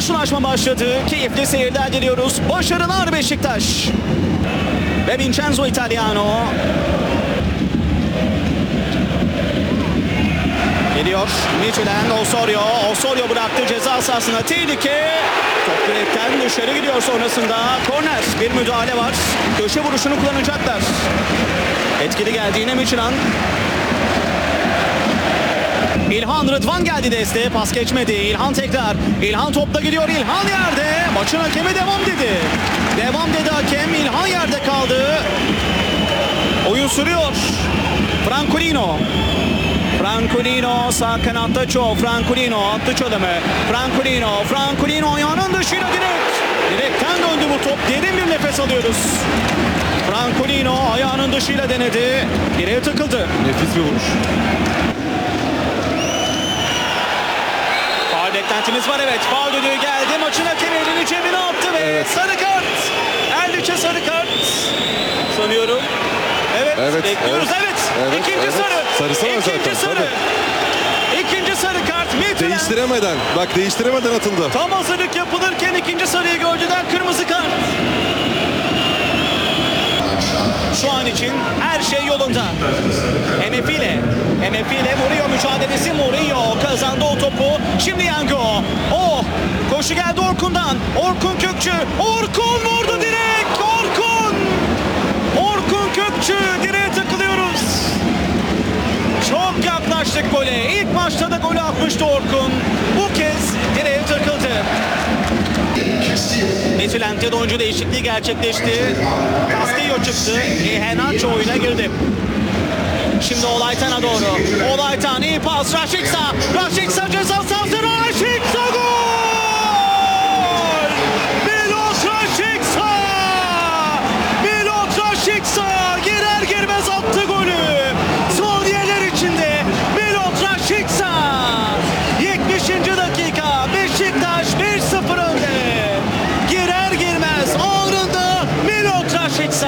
Karşılaşma başladı. Keyifli seyirler diliyoruz. Başarılar Beşiktaş. Ve Vincenzo Italiano. Geliyor. Midtjylland, Osorio. Osorio bıraktı ceza sahasına. Tehlike. Top direkten dışarı gidiyor sonrasında. Korner. Bir müdahale var. Köşe vuruşunu kullanacaklar. Etkili geldi yine Midtjylland. İlhan, Rıdvan geldi desteğe. Pas geçmedi. İlhan tekrar. İlhan topla gidiyor. İlhan yerde. Maçın hakemi devam dedi. Devam dedi hakem. İlhan yerde kaldı. Oyun sürüyor. Francolino. Francolino sağ kanatta çok. Francolino attı çalımı. Francolino ayağının dışıyla direkt. Direkten döndü bu top. Derin bir nefes alıyoruz. Francolino ayağının dışıyla denedi. Direğe takıldı. Nefis bir vuruş. Faul beklentimiz var, evet. Faul düdüğü geldi. Maçın hakemi elini cebine attı ve evet. Sarı kart. Erliç'e sarı kart. Sanıyorum. Evet. Bekliyoruz. Evet. İkinci sarı. Sarısı var zaten. İkinci sarı. İkinci sarı kart. Midtjylland. Değiştiremeden atıldı. Tam hazırlık yapılırken ikinci sarıyı gördüler. Kırmızı kart. Şu an için her şey yolunda. Emefiele Mourinho mücadelesi. Mourinho kazandı o topu. Şimdi Yango. Koşu geldi Orkun'dan. Orkun Kökçü. Orkun vurdu direkt. Orkun Kökçü. Direğe takılıyoruz. Çok yaklaştık gole. İlk maçta da golü atmıştı Orkun. Bu kez direğe takıldı. Midtjylland'de de oyuncu değişikliği gerçekleşti. Castillo çıktı. Henacho oyuna girdi. Şimdi Olaytan'a doğru. Olaytan iyi pas. Rashica ceza sahası. Rashica gol! Milot Rashica girer girmez attı golü. Saniyeler içinde Milot Rashica. 70. dakika. Beşiktaş 1-0 önde. Girer girmez anında Milot Rashica.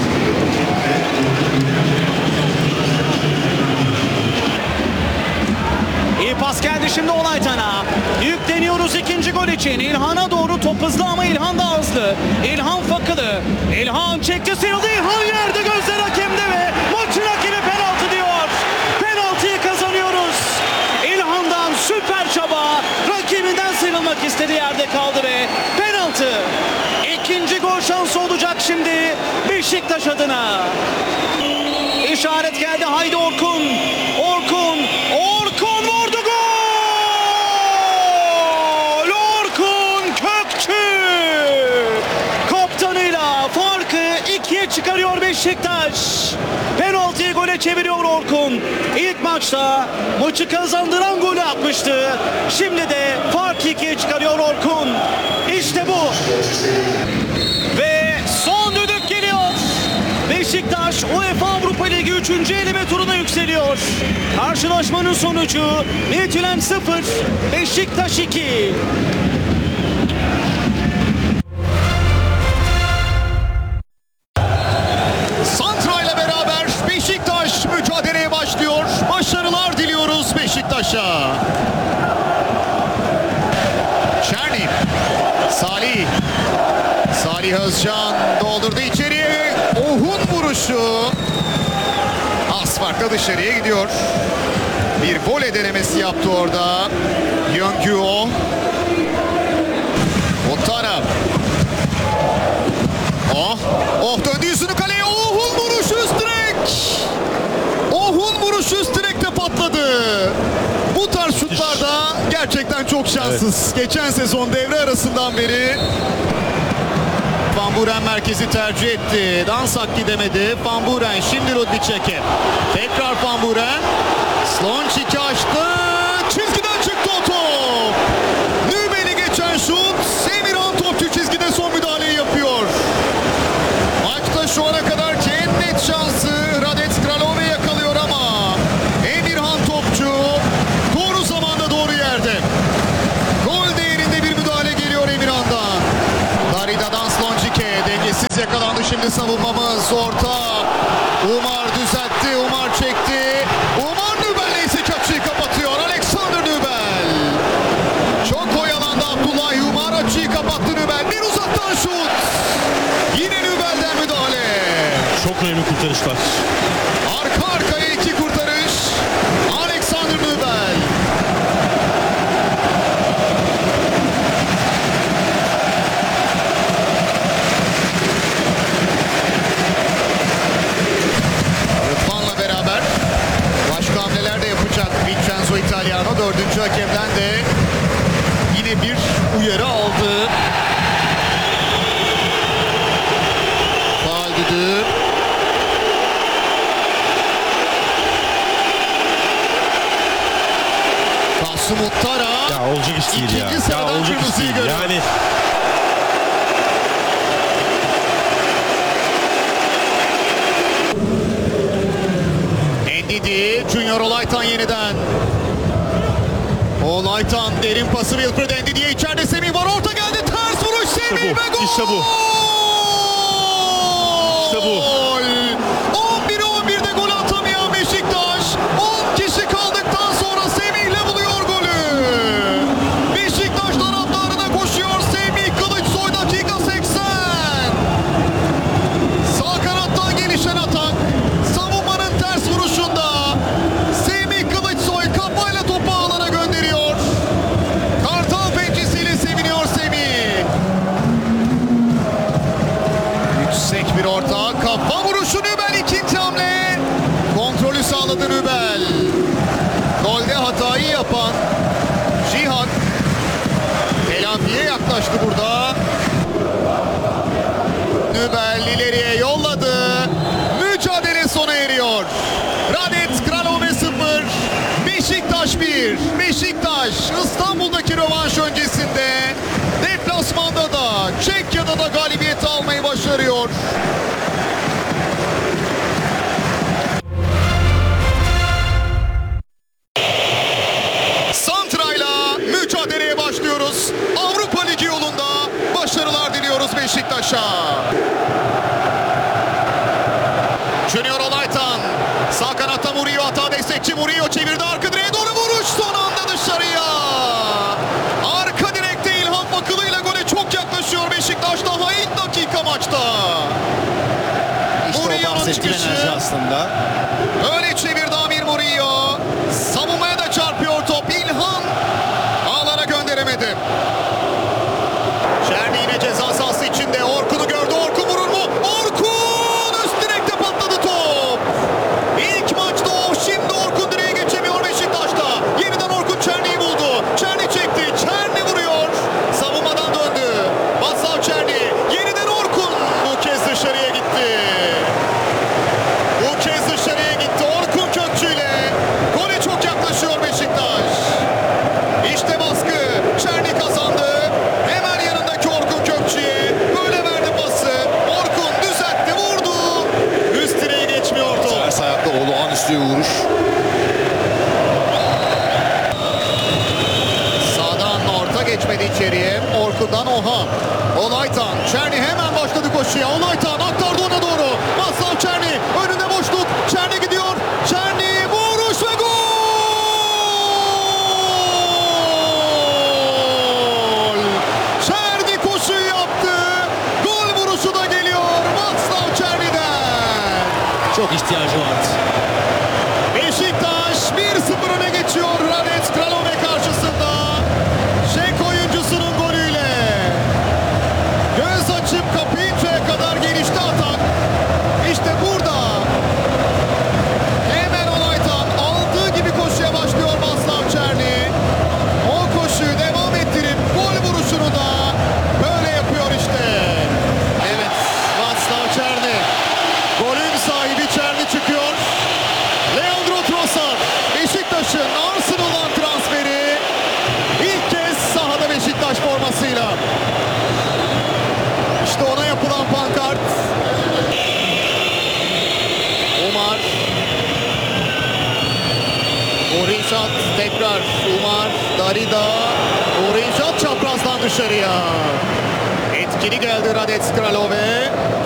İyi pas geldi şimdi Olaytan'a. Yükleniyoruz ikinci gol için. İlhan'a doğru top hızlı ama İlhan da hızlı. İlhan fakılı. İlhan çekti, sıyrıldı. İlhan yerde, gözler hakemde ve maçın hakemi penaltı diyor. Penaltıyı kazanıyoruz. İlhan'dan süper çaba. Rakibinden sıyrılmak istedi, yerde kaldı ve penaltı. İkinci gol şansı olacak şimdi Beşiktaş adına. İşaret geldi. Haydi Orkun vurdu, gol! Orkun Kökçü kaptanıyla farkı 2'ye çıkarıyor Beşiktaş. Penaltıyı gole çeviriyor Orkun. İlk maçta maçı kazandıran golü atmıştı. Şimdi de farkı 2'ye çıkarıyor Orkun. İşte bu. Ve son düdük geliyor. Beşiktaş UEFA Avrupa Ligi 3. eleme turuna yükseliyor. Karşılaşmanın sonucu Midtjylland 0, Beşiktaş 2. Santra ile beraber Beşiktaş mücadeleye başlıyor. Başarılar diliyoruz Beşiktaş'a. Çerni, Salih Özcan doldurdu içeriye. Ohun vuruşu az farkla dışarıya gidiyor. Bir voley denemesi yaptı orada Yöngüo. Otara. Döndü yüzünü kaleye. Ohun vuruşu üst direk. Ohun vuruşu üst direkte patladı. Bu tarz şutlarda gerçekten çok şanssız. Evet. Geçen sezon devre arasından beri Van Buren merkezi tercih etti. Dansak gidemedi. Van Buren şimdi Rudnicek'e. Tekrar Van Buren. Slončic'i açtı. Çizgiden çıktı o top. Nübel'i geçen şut. Emirhan topçu çizgide son müdahaleyi yapıyor. Maçta şu ana kadar en net şansı Radec Kralove yakalıyor ama Emirhan topçu doğru zamanda doğru yerde. Gol değerinde bir müdahale geliyor Emirhan'dan. Darida'dan Slončic'e dengesiz yakalandı şimdi savunmamız. Orta. Umar düzeltti. Umar çekti. Umar kurtarış var. Arka arkaya iki kurtarış. Alexander Nübel. Rıdvan'la beraber başka hamleler de yapacak Vincenzo Italiano. Dördüncü hakemden de yine bir uyarı aldı. Faul düdüğü. Kasım Muttara. Ya olacak iş değil ya. İkinci Ya sıradan olacak iş kırmızıyı değil. görüyor. Yani Ndidi, Junior Olaytan yeniden. Olaytan derin pası Wilfred Ndidi'ye, içeride Semih var, orta geldi, ters vuruş Semih bu, ve gol! işte bu. İşte bu. 11'e 11'de gol atamayan Beşiktaş 10 kişi kaldıktan sonra Semih'le buluyor golü. Beşiktaş taraftarına koşuyor Semih Kılıçsoy, dakika 80. Sağ kanattan gelişen atak. Savunmanın ters vuruşunda Semih Kılıçsoy kafayla topu ağlara gönderiyor. Kartal pençesiyle seviniyor Semih. Yüksek bir orta. Kafa vuruşu Nübel, ikinci hamle. Kontrolü sağladı Nübel. Golde hatayı yapan Cihan telafiye yaklaştı burada. Nübel ileriye yolladı. Mücadele sona eriyor. Radetz Kralove 0, Beşiktaş 1. Beşiktaş İstanbul'daki rövanş öncesinde deplasmanda da Çekya'da da galibiyet almayı başarıyor. Santra'yla mücadeleye başlıyoruz. Avrupa Ligi yolunda başarılar diliyoruz Beşiktaş'a. Junior Olaytan sağ kanatta Murillo, hata destekçi Murillo çevirdi, arka direğe doğru vuruş, son anda dışarıya. Arka direkte İlhan Bakılı ile gole çok yaklaşıyor Beşiktaş, daha ilk dakika maçta. İşte o Murillo'nun bahsettiğim çıkışı. enerji aslında. Öyle çevirdi Amir Murillo. Savunmaya da çarpıyor top. İlhan ağlara gönderemedi. Çerni yine ceza sahası içinde. Orkun'u gördü. Orkun vurur mu? Orkun! Üst direkte patladı top. İlk maçta o. Şimdi Orkun direğe geçemiyor Beşiktaş'ta. Yeniden Orkun Çerni'yi buldu. Çerni çekti. Çerni vuruyor. Savunmadan döndü. Vaslav Çerni. Yeniden Orkun. Bu kez dışarıya gitti. Bu kez dışarıya gitti. Orkun Kökçü ile gole çok yaklaşıyor Beşiktaş. İşte baskı. Çerni kazandı. Hemen yanındaki Orkun Kökçü'ye böyle verdi pası. Orkun düzeltti, vurdu. Üst direğe geçmiyor top. Ters ayakta olağanüstü bir vuruş. Sağdan orta geçmedi içeriye. Orkun'dan Oha. Olaytan. Çerni hemen başladı koşuya. Olaytan aktardı ona doğru. Vaslav Çerni. Önünde boşluk. Çerni gidiyor. Çerni vuruş ve gol! Çerni koşuyu yaptı. Gol vuruşu da geliyor Vaslav Çerni'den. Çok ihtiyacı vardı. Beşiktaş 1-0 öne geçiyor Radetz Kralove karşısında. Çek oyuncusunun golüyle. Göz açıp kapayıncaya kadar gelişti atak. İşte burada. Hemen Olaytan aldığı gibi koşuya başlıyor Vaslav Çerni. O koşuyu devam ettirip gol vuruşunu da böyle yapıyor işte. Evet, Vaslav Çerni. Golün sahibi Çerni çıkıyor. Leandro Trossard, Beşiktaş'ın Arsenal'dan transferi ilk kez sahada Beşiktaş formasıyla. İşte ona yapılan pankart. Umar. Orinşat tekrar. Umar, Darida. Orinşat çaprazdan dışarıya. Etkili geldi Radetz Kralove.